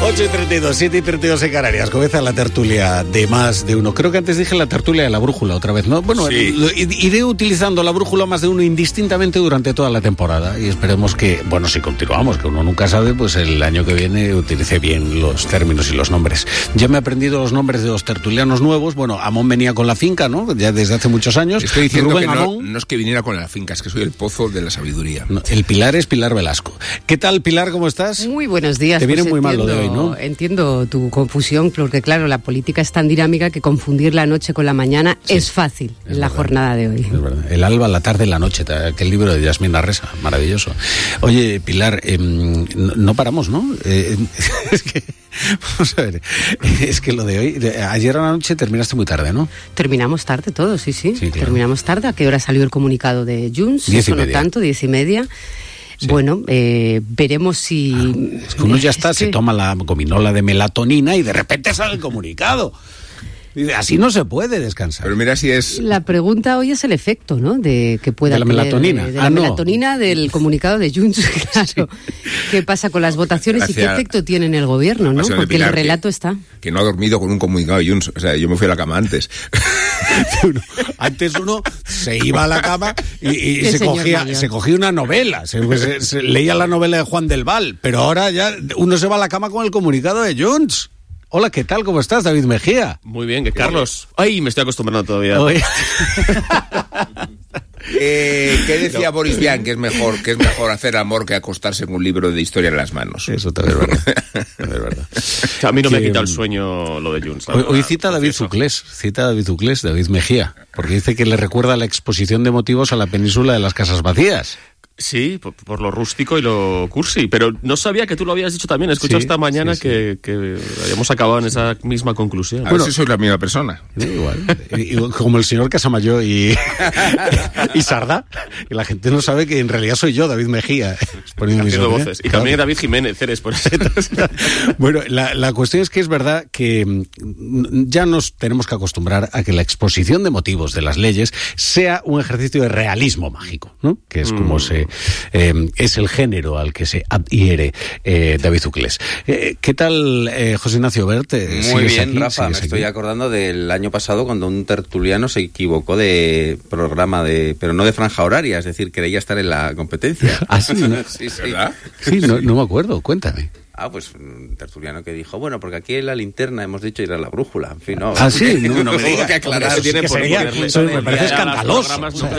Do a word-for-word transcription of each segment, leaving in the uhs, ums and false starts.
ocho y treinta y dos, siete y treinta y dos en Canarias. Comienza la tertulia de Más de Uno. Creo que antes dije la tertulia de la brújula otra vez, ¿no? Bueno, sí. Iré utilizando la brújula Más de Uno indistintamente durante toda la temporada y esperemos que, bueno, si continuamos, que uno nunca sabe, pues el año que viene utilice bien los términos y los nombres. Ya me he aprendido los nombres de los tertulianos nuevos. Bueno, Amón venía con la finca, ¿no? Ya desde hace muchos años. Estoy diciendo Rubén que no, Amón, no es que viniera con la finca, es que soy el pozo de la sabiduría. No, el Pilar es Pilar Velasco. ¿Qué tal, Pilar? ¿Cómo estás? Muy buenos días. Te viene pues muy entiendo, mal lo de hoy, ¿no? Entiendo tu confusión, porque claro, la política es tan dinámica que confundir la noche con la mañana sí, es fácil es en la verdad, jornada de hoy. Es verdad. El alba, la tarde, la noche, aquel libro de Yasmín Arresa, maravilloso. Oye, Pilar, eh, no, no paramos, ¿no? Eh, es que, vamos a ver, es que lo de hoy, de, ayer a la noche terminaste muy tarde, ¿no? Terminamos tarde todos, sí, sí, sí claro. Terminamos tarde. ¿A qué hora salió el comunicado de Junts? Diez y Eso no media. tanto, diez y media. Sí. Bueno, eh, veremos si... Ah, es que uno ya está, es se que... toma la gominola de melatonina y de repente sale el comunicado. Dice, así no se puede descansar. Pero mira si es... La pregunta hoy es el efecto, ¿no? De que pueda de la melatonina. De, de ah, la no. melatonina del comunicado de Junts, claro. Sí. ¿Qué pasa con las votaciones Gracias. Y qué efecto tiene en el gobierno, no? Porque Pilar, el relato que, está. Que no ha dormido con un comunicado de Junts. O sea, yo me fui a la cama antes. Antes uno se iba a la cama y, y se, cogía, se cogía una novela. Se, se, se leía la novela de Juan del Val. Pero ahora ya uno se va a la cama con el comunicado de Junts. Hola, ¿qué tal? ¿Cómo estás, David Mejía? Muy bien, que Carlos. Ay, me estoy acostumbrando todavía. eh, ¿Qué decía no. Boris Vian? Que es mejor, que es mejor hacer amor que acostarse con un libro de historia en las manos. Eso también es verdad. Es verdad. O sea, a mí no que, me ha quitado el sueño lo de Junts. Hoy, hoy cita a David Zuclés, cita a David Zuclés, David Mejía, porque dice que le recuerda la exposición de motivos a la península de las casas vacías. Sí, por, por lo rústico y lo cursi, pero no sabía que tú lo habías dicho también. He escuchado sí, esta mañana sí, sí. Que, que habíamos acabado en esa misma conclusión. A ver si soy la misma persona. Sí, igual. Y, y, como el señor Casamayor y, y Sardá, y la gente no sabe que en realidad soy yo, David Mejía. Haciendo voces. Y también claro. David Jiménez, eres por eso. Bueno, la, la cuestión es que es verdad que ya nos tenemos que acostumbrar a que la exposición de motivos de las leyes sea un ejercicio de realismo mágico, ¿no? Que es como mm. se... Eh, es el género al que se adhiere eh, David Zuclés. Eh, ¿Qué tal, eh, José Ignacio Bert? Muy bien, aquí? Rafa. Me estoy aquí? acordando del año pasado cuando un tertuliano se equivocó de programa, de pero no de franja horaria, es decir, creía estar en la competencia. ¿Ah, sí? ¿No? sí, sí. Sí, no, no me acuerdo. Cuéntame. Ah, pues un tertuliano que dijo, bueno, porque aquí en la linterna hemos dicho ir a la brújula. En fin, no. Ah, sí, no, no me digas que aclarar. Eso, que sería, eso me parece escandaloso.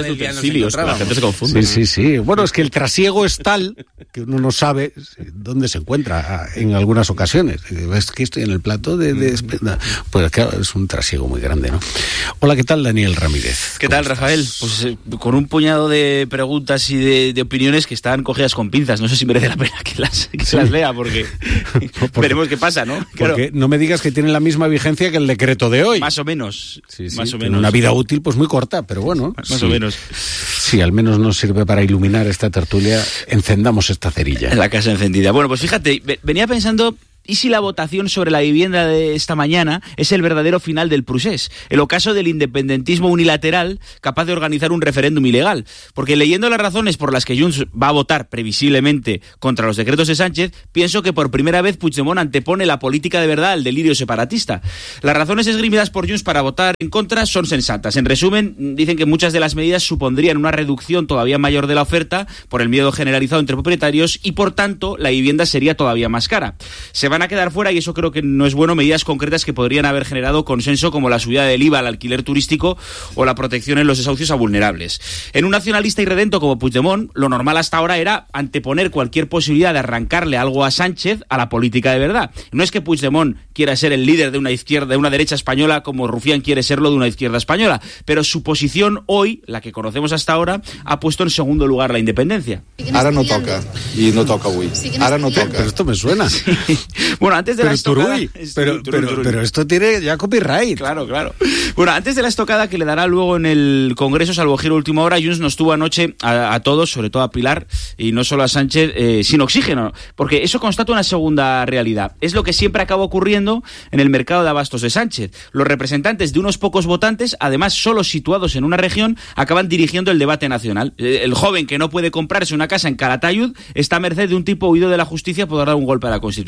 La gente se confunde. Sí, sí, sí. Bueno, es que el trasiego es tal que uno no sabe dónde se encuentra en algunas ocasiones. ¿Ves que estoy en el plato de, de... Pues claro, es un trasiego muy grande, ¿no? Hola, ¿qué tal, Daniel Ramírez? ¿Qué tal, Rafael? Pues eh, con un puñado de preguntas y de, de opiniones que están cogidas con pinzas. No sé si merece la pena que las, que sí. las lea, porque... veremos qué pasa, ¿no? Claro. Porque no me digas que tiene la misma vigencia que el decreto de hoy. Más o menos. Sí, sí, más o menos. Una vida útil pues muy corta, pero bueno. Más sí. o menos. Sí, al menos nos sirve para iluminar esta tertulia. Encendamos esta cerilla. La casa encendida. Bueno, pues fíjate, venía pensando... ¿Y si la votación sobre la vivienda de esta mañana es el verdadero final del procés? El ocaso del independentismo unilateral capaz de organizar un referéndum ilegal. Porque leyendo las razones por las que Junts va a votar previsiblemente contra los decretos de Sánchez, pienso que por primera vez Puigdemont antepone la política de verdad al delirio separatista. Las razones esgrimidas por Junts para votar en contra son sensatas. En resumen, dicen que muchas de las medidas supondrían una reducción todavía mayor de la oferta por el miedo generalizado entre propietarios y, por tanto, la vivienda sería todavía más cara. Se van a quedar fuera, y eso creo que no es bueno, medidas concretas que podrían haber generado consenso, como la subida del I V A al alquiler turístico o la protección en los desahucios a vulnerables. En un nacionalista irredento como Puigdemont, lo normal hasta ahora era anteponer cualquier posibilidad de arrancarle algo a Sánchez a la política de verdad. No es que Puigdemont quiera ser el líder de una izquierda, de una derecha española, como Rufián quiere serlo de una izquierda española, pero su posición hoy, la que conocemos hasta ahora, ha puesto en segundo lugar la independencia. Ara no toca, i no toca avui. Ara no toca. Pero esto me suena. Sí. Bueno, antes de pero la estocada... Turuy, pero, pero, pero, pero esto tiene ya copyright. Claro, claro. Bueno, antes de la estocada que le dará luego en el Congreso, salvo giro última hora, Junts nos tuvo anoche a, a todos, sobre todo a Pilar, y no solo a Sánchez, eh, sin oxígeno, porque eso constata una segunda realidad. Es lo que siempre acaba ocurriendo en el mercado de abastos de Sánchez. Los representantes de unos pocos votantes, además solo situados en una región, acaban dirigiendo el debate nacional. El joven que no puede comprarse una casa en Calatayud está a merced de un tipo huido de la justicia por dar un golpe a la Constitución.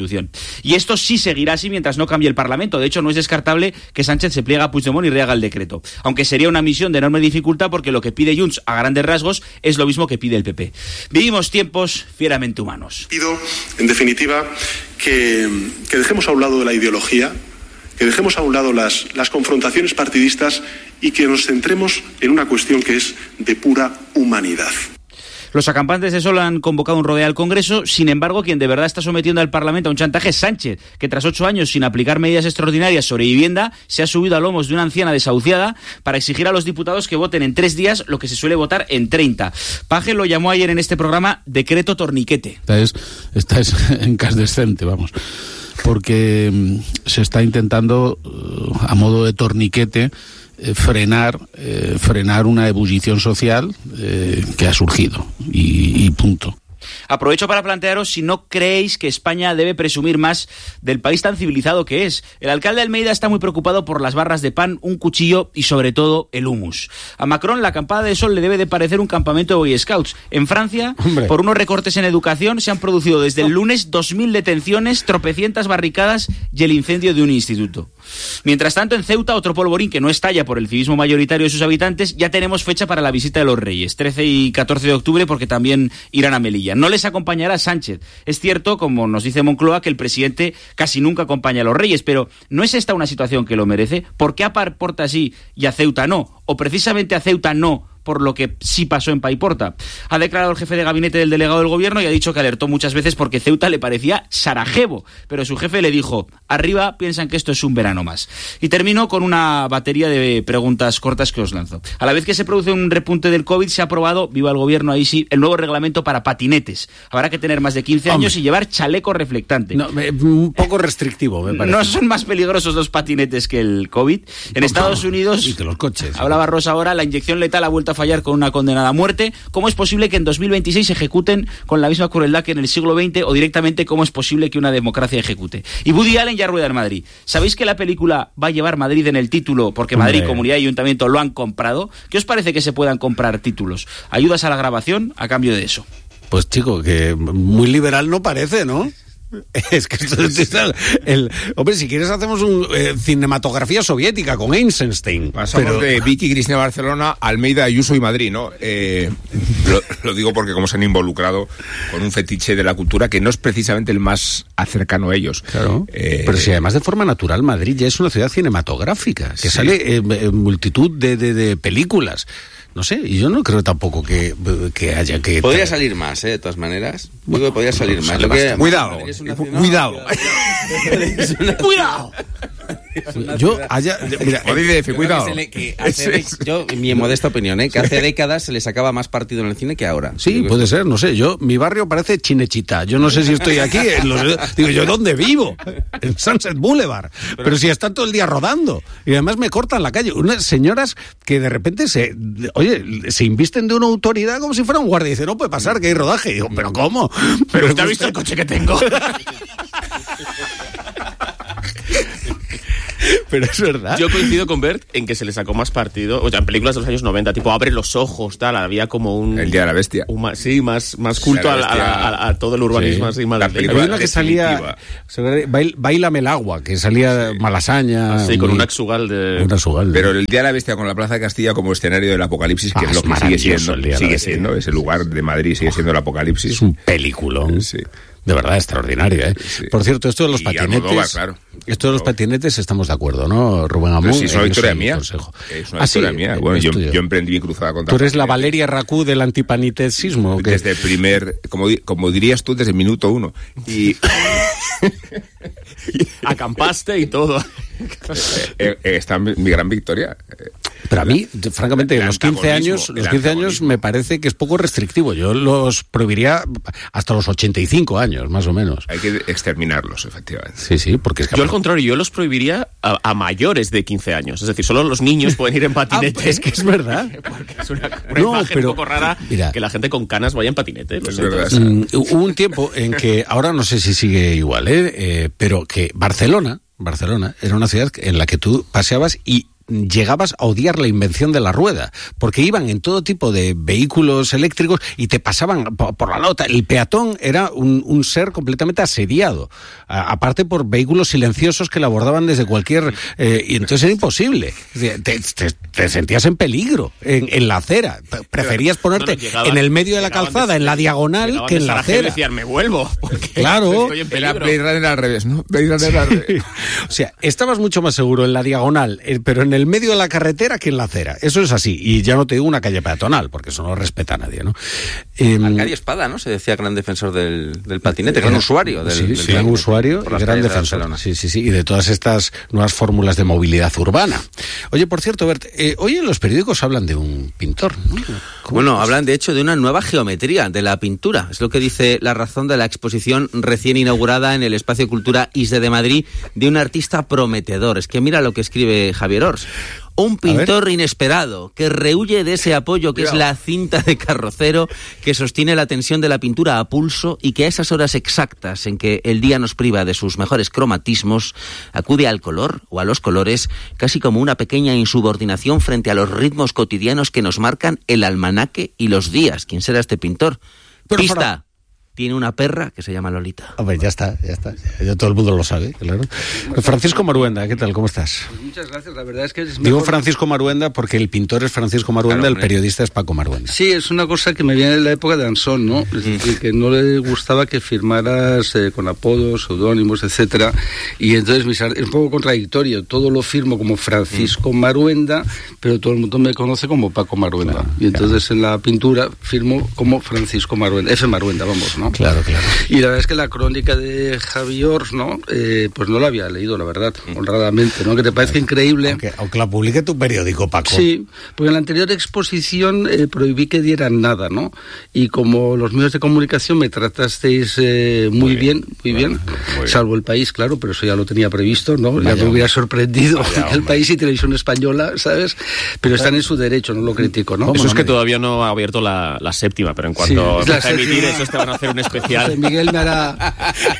Y esto sí seguirá así mientras no cambie el Parlamento. De hecho, no es descartable que Sánchez se pliegue a Puigdemont y rehaga el decreto. Aunque sería una misión de enorme dificultad porque lo que pide Junts a grandes rasgos es lo mismo que pide el P P. Vivimos tiempos fieramente humanos. Pido, en definitiva, que, que dejemos a un lado la ideología, que dejemos a un lado las, las confrontaciones partidistas y que nos centremos en una cuestión que es de pura humanidad. Los acampantes de Sol han convocado un rodeo al Congreso, sin embargo, quien de verdad está sometiendo al Parlamento a un chantaje es Sánchez, que tras ocho años sin aplicar medidas extraordinarias sobre vivienda, se ha subido a lomos de una anciana desahuciada para exigir a los diputados que voten en tres días lo que se suele votar en treinta. Paje lo llamó ayer en este programa decreto torniquete. Esta es, esta es incandescente, vamos, porque se está intentando, a modo de torniquete, frenar eh, frenar una ebullición social eh, que ha surgido y, y punto. Aprovecho para plantearos si no creéis que España debe presumir más del país tan civilizado que es. El alcalde de Almeida está muy preocupado por las barras de pan, un cuchillo y sobre todo el hummus. A Macron la acampada de Sol le debe de parecer un campamento de Boy Scouts. En Francia, Hombre. por unos recortes en educación, se han producido desde el lunes dos mil detenciones, tropecientas barricadas y el incendio de un instituto. Mientras tanto, en Ceuta, otro polvorín que no estalla por el civismo mayoritario de sus habitantes, ya tenemos fecha para la visita de los Reyes, trece y catorce de octubre, porque también irán a Melilla. No les acompañará Sánchez. Es cierto, como nos dice Moncloa, que el presidente casi nunca acompaña a los Reyes, pero ¿no es esta una situación que lo merece? ¿Por qué a Paiporta sí y a Ceuta no? ¿O precisamente a Ceuta no, por lo que sí pasó en Paiporta? Ha declarado el jefe de gabinete del delegado del gobierno y ha dicho que alertó muchas veces porque Ceuta le parecía Sarajevo, pero su jefe le dijo, arriba piensan que esto es un verano más. Y termino con una batería de preguntas cortas que os lanzo. A la vez que se produce un repunte del COVID, se ha aprobado, viva el gobierno ahí sí, el nuevo reglamento para patinetes. Habrá que tener más de quince Hombre. años y llevar chaleco reflectante. No, un poco restrictivo, me parece. No son más peligrosos los patinetes que el COVID. En no, Estados Unidos... Y que los coches. Hablaba Rosa ahora, la inyección letal ha vuelto a fallar con una condenada a muerte. ¿Cómo es posible que en dos mil veintiséis se ejecuten con la misma crueldad que en el siglo veinte? O directamente, ¿cómo es posible que una democracia ejecute? Y Woody Allen ya rueda en Madrid. ¿Sabéis que la película va a llevar Madrid en el título porque Madrid, Hombre. Comunidad y Ayuntamiento lo han comprado? ¿Qué os parece que se puedan comprar títulos? ¿Ayudas a la grabación a cambio de eso? Pues chico, que muy liberal no parece, ¿no? Es que esto es el, el... Hombre, si quieres hacemos un eh, cinematografía soviética con Eisenstein. Pasamos pero... de Vicky, Cristina, Barcelona, Almeida, Ayuso y Madrid, ¿no? Eh, lo, lo digo porque como se han involucrado con un fetiche de la cultura que no es precisamente el más cercano a ellos. Claro. Eh... Pero si además de forma natural Madrid ya es una ciudad cinematográfica, que sí. sale en eh, multitud de, de, de películas. No sé, y yo no creo tampoco que, que haya que... Podría salir más, ¿eh? De todas maneras. Digo que podría salir más. Lo que... Cuidado, cuidado. Cuidado. Yo haya... Mira, que cuidado. Que que hace, yo, en mi modesta opinión, ¿eh? Que hace décadas se le sacaba más partido en el cine que ahora. Sí, digo, puede ser, no sé. Yo, mi barrio parece Chinechita. Yo no sé si estoy aquí. En los, digo, ¿yo dónde vivo? En Sunset Boulevard. Pero, Pero si están todo el día rodando. Y además me cortan la calle. Unas señoras que de repente se... Oye, se invisten de una autoridad como si fuera un guardia. Y dice, no puede pasar, que hay rodaje. Y digo, ¿pero cómo? ¿Pero usted ha visto el coche que tengo? Pero es verdad. Yo coincido con Bert en que se le sacó más partido, o sea, en películas de los años noventa, tipo Abre los ojos, tal, había como un... El Día de la Bestia. Un, sí, más, más culto a, a, a, a todo el urbanismo, sí. Así, más había una que salía, Bailame el agua, que salía sí. Malasaña. Sí, con un Axugal de... Un Axugal de... Pero el Día de la Bestia con la Plaza de Castilla como escenario del apocalipsis, que ah, es lo que sigue siendo, sigue siendo, ese lugar de Madrid sigue siendo el apocalipsis. Es un peliculón. Sí. De verdad, extraordinaria, ¿eh? Sí. Por cierto, esto de los y patinetes... Almodóvar, claro. Esto de los patinetes estamos de acuerdo, ¿no, Rubén Amón? Sí, es una victoria mía. Consejo. Es una victoria ah, sí, mía. Bueno, yo, yo emprendí mi cruzada contra... ¿Tú eres la Valeria Racú del antipanitesismo? Desde el primer... Como, como dirías tú, desde el minuto uno. Y... Acampaste y todo. eh, eh, está mi, mi gran victoria. Pero a mí, francamente, los quince años, los quince años me parece que es poco restrictivo. Yo los prohibiría hasta los ochenta y cinco años, más o menos. Hay que exterminarlos, efectivamente. Sí, sí, porque es que... Yo al contrario, yo los prohibiría a, a mayores de quince años. Es decir, solo los niños pueden ir en patinete. Ah, es que es verdad. Porque es una, una no, imagen pero, un poco rara mira, que la gente con canas vaya en patinete. Es verdad. Mm, hubo un tiempo en que, ahora no sé si sigue igual, ¿eh? Eh, pero que Barcelona... Barcelona era una ciudad en la que tú paseabas y llegabas a odiar la invención de la rueda, porque iban en todo tipo de vehículos eléctricos y te pasaban por, por la nota. El peatón era un, un ser completamente asediado, a, aparte por vehículos silenciosos que le abordaban desde cualquier... Eh, y entonces era imposible. Te, te, te sentías en peligro en, en la acera. Preferías ponerte no, no, llegaban, en el medio de la calzada, desde, en la diagonal, que en la acera. Decían, me vuelvo. Claro. Estoy en peligro. Blade Runner al revés, ¿no? Blade Runner al revés. O sea, estabas mucho más seguro en la diagonal, eh, pero en el medio de la carretera que en la acera. Eso es así. Y ya no te digo una calle peatonal, porque eso no respeta a nadie, ¿no? Eh, Arcadio Espada, ¿no? Se decía gran defensor del, del patinete, gran usuario del, sí, del sí, gran usuario y gran defensor. De sí, sí, sí. Y de todas estas nuevas fórmulas de movilidad urbana. Oye, por cierto, Bert, eh, hoy en los periódicos hablan de un pintor, ¿no? Bueno, hablan de hecho de una nueva geometría de la pintura. Es lo que dice La Razón de la exposición recién inaugurada en el Espacio Cultura I S D de Madrid de un artista prometedor. Es que mira lo que escribe Javier Ors. Un pintor inesperado que rehuye de ese apoyo que es la cinta de carrocero que sostiene la tensión de la pintura a pulso y que a esas horas exactas en que el día nos priva de sus mejores cromatismos acude al color o a los colores casi como una pequeña insubordinación frente a los ritmos cotidianos que nos marcan el almanaque y los días. ¿Quién será este pintor? Pero Pista. Para... Tiene una perra que se llama Lolita. Hombre, ya está, ya está. Ya todo el mundo lo sabe, claro. Francisco Maruenda, ¿qué tal? ¿Cómo estás? Pues muchas gracias, la verdad es que es mejor... Digo Francisco Maruenda porque el pintor es Francisco Maruenda, claro, el periodista es Paco Maruenda. Sí, es una cosa que me viene de la época de Ansón, ¿no? Es decir, que no le gustaba que firmaras eh, con apodos, seudónimos, etcétera. Y entonces es un poco contradictorio. Todo lo firmo como Francisco Maruenda, pero todo el mundo me conoce como Paco Maruenda. Claro, y entonces claro. en la pintura firmo como Francisco Maruenda, F. Maruenda, vamos, ¿no? Claro, claro. Y la verdad es que la crónica de Javier, ¿no? Eh, pues no la había leído, la verdad, honradamente, ¿no? Que te parezca increíble. Aunque, aunque la publique tu periódico, Paco. Sí, porque en la anterior exposición eh, prohibí que dieran nada, ¿no? Y como los medios de comunicación me tratasteis eh, muy, muy bien, bien, muy bien, bueno, muy bien. Salvo El País, claro, pero eso ya lo tenía previsto, ¿no? Vaya, ya me hubiera sorprendido vaya, El País y Televisión Española, ¿sabes? Pero están en su derecho, no lo critico, ¿no? Eso es que todavía no ha abierto la, la séptima, pero en cuanto sí, a emitir eso te van a hacer un especial. José Miguel me hará...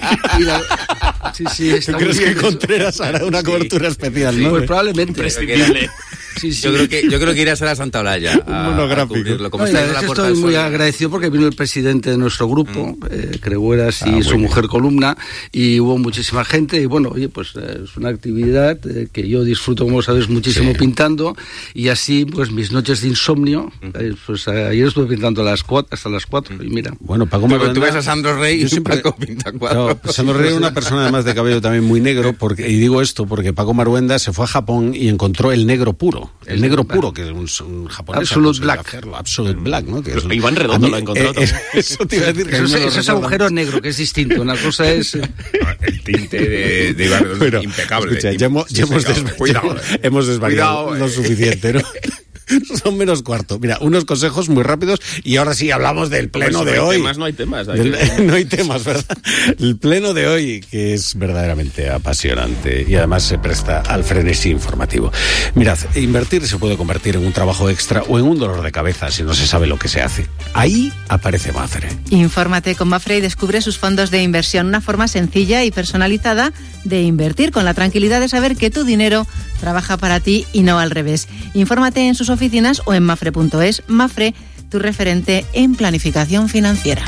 A... Sí, sí, ¿Tú crees que Contreras hará una sí. cobertura especial, no? Pues probablemente. Imprescindible. Sí, sí. Yo creo que yo creo que irás a la Santa Olalla a, un monográfico. A cubrirlo, como no, está es la que puerta estoy muy sol. agradecido porque vino el presidente de nuestro grupo, mm. eh, Cregueras, y ah, su mujer bien. Columna, y hubo muchísima gente, y bueno, oye, pues eh, es una actividad eh, que yo disfruto, como sabes, muchísimo sí. pintando, y así, pues mis noches de insomnio, eh, pues ayer estuve pintando a las cuatro, hasta las cuatro, y mira. Bueno, Paco Maruenda... Tú ves a Sandro Rey y siempre Paco pinta cuatro. No, Sandro Rey es una persona además de cabello también muy negro, porque, y digo esto porque Paco Maruenda se fue a Japón y encontró el negro puro, el, el negro puro, que es un, un japonés. Absolute Black. Hacerlo, Absolute Black, ¿no? Que es un, Iván Redondo lo ha encontrado. Eh, eso te iba a decir. Que eso, es, eso es agujero negro, que es distinto. Una cosa es... El tinte de, de Iván Redondo es impecable. Escucha, ya hemos, ya hemos, desva- Cuidado, eh. hemos desvariado Cuidado, lo eh. suficiente, ¿no? Son menos cuarto. Mira, unos consejos muy rápidos y ahora sí hablamos del pleno pues de hoy. Temas, no hay temas. Hay del, no hay temas, ¿verdad? El pleno de hoy, que es verdaderamente apasionante y además se presta al frenesí informativo. Mirad, invertir se puede convertir en un trabajo extra o en un dolor de cabeza si no se sabe lo que se hace. Ahí aparece Mafre. Infórmate con Mafre y descubre sus fondos de inversión, una forma sencilla y personalizada de invertir con la tranquilidad de saber que tu dinero trabaja para ti y no al revés. Infórmate en sus oficinas o en mafre punto es. Mafre, tu referente en planificación financiera.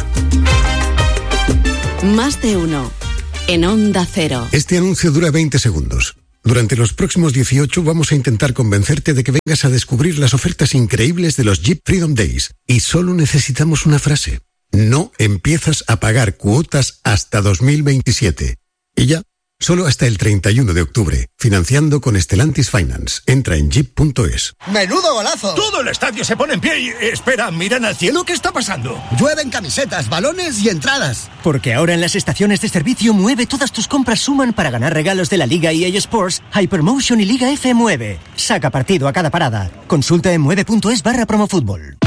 Más de uno en Onda Cero. Este anuncio dura veinte segundos. Durante los próximos dieciocho vamos a intentar convencerte de que vengas a descubrir las ofertas increíbles de los Jeep Freedom Days. Y solo necesitamos una frase. No empiezas a pagar cuotas hasta dos mil veintisiete. Y ya. Solo hasta el treinta y uno de octubre. Financiando con Stellantis Finance. Entra en jeep punto es. ¡Menudo golazo! Todo el estadio se pone en pie y... Espera, ¿miran al cielo? ¿Qué está pasando? Llueven camisetas, balones y entradas. Porque ahora en las estaciones de servicio Mueve todas tus compras suman para ganar regalos de la Liga E A Sports, Hypermotion y Liga F Mueve. Saca partido a cada parada. Consulta en mueve punto es barra promofútbol.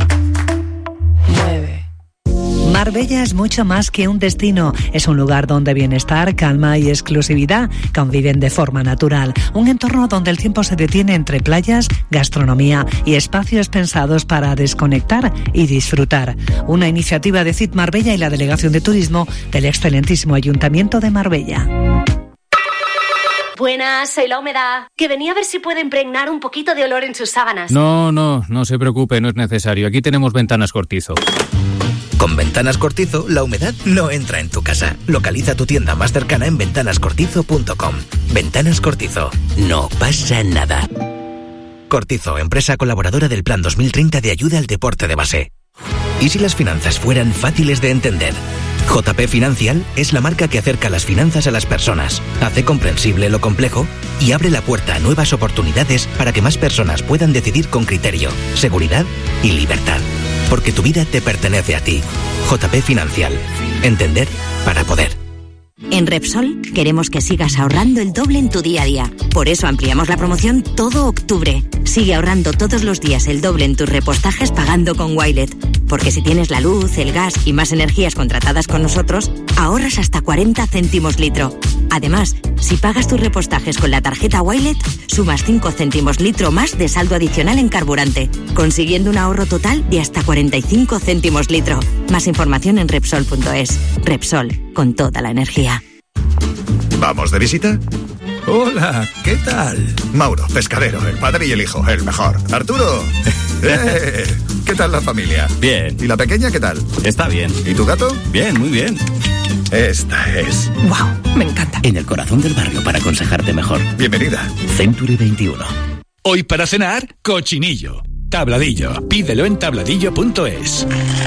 Marbella es mucho más que un destino. Es un lugar donde bienestar, calma y exclusividad conviven de forma natural. Un entorno donde el tiempo se detiene entre playas, gastronomía y espacios pensados para desconectar y disfrutar. Una iniciativa de C I T Marbella y la Delegación de Turismo del excelentísimo Ayuntamiento de Marbella. Buenas, soy La Humedad, que venía a ver si puede impregnar un poquito de olor en sus sábanas. No, no, no se preocupe, no es necesario. Aquí tenemos Ventanas Cortizo. Con Ventanas Cortizo, la humedad no entra en tu casa. Localiza tu tienda más cercana en ventanas cortizo punto com. Ventanas Cortizo. No pasa nada. Cortizo, empresa colaboradora del Plan dos mil treinta de ayuda al deporte de base. ¿Y si las finanzas fueran fáciles de entender? J P Financial es la marca que acerca las finanzas a las personas, hace comprensible lo complejo y abre la puerta a nuevas oportunidades para que más personas puedan decidir con criterio, seguridad y libertad. Porque tu vida te pertenece a ti. J P Financial. Entender para poder. En Repsol queremos que sigas ahorrando el doble en tu día a día. Por eso ampliamos la promoción todo octubre. Sigue ahorrando todos los días el doble en tus repostajes pagando con Wilet. Porque si tienes la luz, el gas y más energías contratadas con nosotros, ahorras hasta cuarenta céntimos litro. Además, si pagas tus repostajes con la tarjeta Wilet, sumas cinco céntimos litro más de saldo adicional en carburante, consiguiendo un ahorro total de hasta cuarenta y cinco céntimos litro. Más información en Repsol punto es. Repsol, con toda la energía. ¿Vamos de visita? Hola, ¿qué tal? Mauro, pescadero, el padre y el hijo, el mejor. Arturo, eh, ¿qué tal la familia? Bien. ¿Y la pequeña qué tal? Está bien. ¿Y tu gato? Bien, muy bien. Esta es... ¡Wow! Me encanta. En el corazón del barrio para aconsejarte mejor. Bienvenida. Century veintiuno. Hoy para cenar, cochinillo. Tabladillo. Pídelo en tabladillo punto es.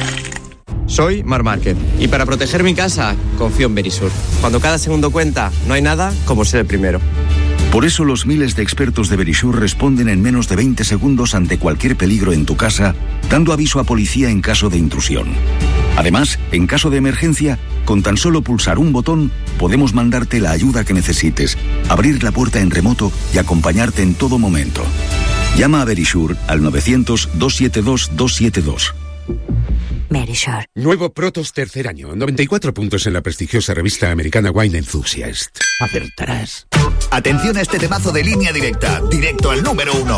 Soy Mar Márquez y para proteger mi casa confío en Verisur. Cuando cada segundo cuenta, no hay nada como ser el primero. Por eso los miles de expertos de Verisur responden en menos de veinte segundos ante cualquier peligro en tu casa, dando aviso a policía en caso de intrusión. Además, en caso de emergencia, con tan solo pulsar un botón, podemos mandarte la ayuda que necesites, abrir la puerta en remoto y acompañarte en todo momento. Llama a Verisur al novecientos, doscientos setenta y dos, doscientos setenta y dos. Verisur. Nuevo Protos tercer año, noventa y cuatro puntos en la prestigiosa revista americana Wine Enthusiast. Acertarás. Atención a este temazo de Línea Directa, directo al número uno.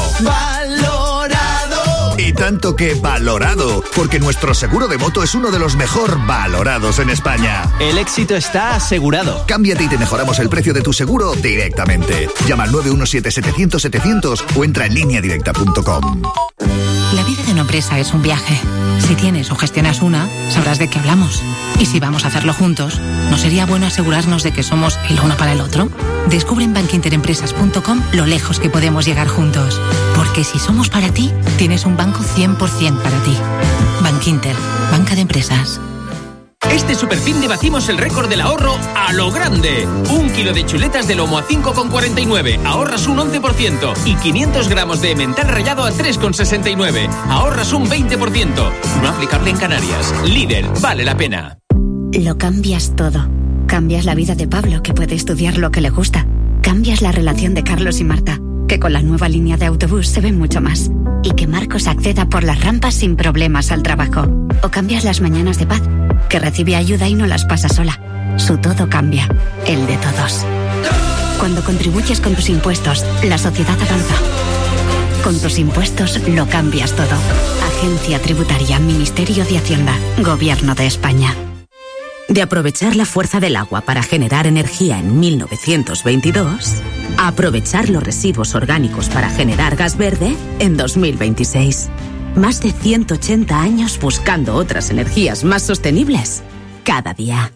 ¡Valorado! Y tanto que valorado, porque nuestro seguro de moto es uno de los mejor valorados en España. El éxito está asegurado. Cámbiate y te mejoramos el precio de tu seguro directamente. Llama al nueve uno siete, setecientos, setecientos o entra en línea directa punto com. La vida de una empresa es un viaje. Si tienes o gestionas una, sabrás de qué hablamos. Y si vamos a hacerlo juntos, ¿no sería bueno asegurarnos de que somos el uno para el otro? Descubre en bank inter empresas punto com lo lejos que podemos llegar juntos. Porque si somos para ti, tienes un banco cien por ciento para ti. Bankinter, banca de empresas. Este superfin de batimos el récord del ahorro a lo grande. Un kilo de chuletas de lomo a cinco con cuarenta y nueve, ahorras un once por ciento. Y quinientos gramos de emmental rallado a tres con sesenta y nueve, ahorras un veinte por ciento. No aplicable en Canarias. Líder, vale la pena. Lo cambias todo. Cambias la vida de Pablo, que puede estudiar lo que le gusta. Cambias la relación de Carlos y Marta, que con la nueva línea de autobús se ven mucho más. Y que Marcos acceda por las rampas sin problemas al trabajo. O cambias las mañanas de Paz, que recibe ayuda y no las pasa sola. Su todo cambia, el de todos. Cuando contribuyes con tus impuestos, la sociedad avanza. Con tus impuestos lo cambias todo. Agencia Tributaria, Ministerio de Hacienda, Gobierno de España. De aprovechar la fuerza del agua para generar energía en mil novecientos veintidós, a aprovechar los residuos orgánicos para generar gas verde en dos mil veintiséis. Más de ciento ochenta años buscando otras energías más sostenibles. Cada día.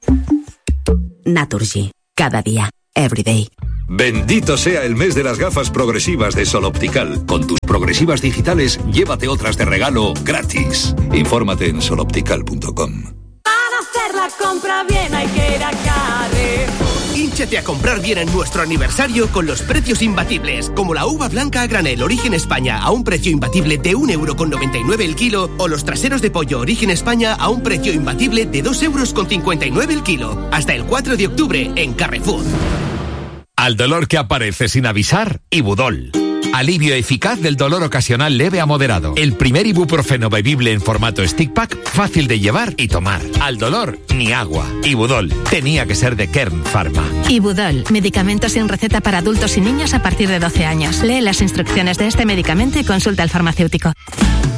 Naturgy. Cada día. Every day. Bendito sea el mes de las gafas progresivas de Sol Optical. Con tus progresivas digitales, llévate otras de regalo gratis. Infórmate en sol optical punto com. Para hacer la compra bien hay que ir a Carrefour. Hínchate a comprar bien en nuestro aniversario con los precios imbatibles, como la uva blanca a granel Origen España a un precio imbatible de un euro con noventa y nueve el kilo, o los traseros de pollo Origen España a un precio imbatible de dos euros con cincuenta y nueve el kilo. Hasta el cuatro de octubre en Carrefour. Al dolor que aparece sin avisar, Ibudol. Alivio eficaz del dolor ocasional leve a moderado. El primer ibuprofeno bebible en formato stick pack, fácil de llevar y tomar. Al dolor, ni agua. Ibudol. Tenía que ser de Kern Pharma. Ibudol, medicamento sin receta para adultos y niños a partir de doce años. Lee las instrucciones de este medicamento y consulta al farmacéutico.